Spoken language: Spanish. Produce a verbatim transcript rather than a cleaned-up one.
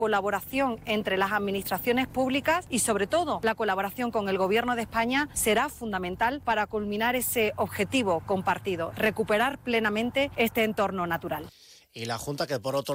colaboración entre las administraciones públicas y, sobre todo, la colaboración con el Gobierno de España será fundamental para culminar ese objetivo compartido, recuperar plenamente este entorno natural. Y la Junta, que por otro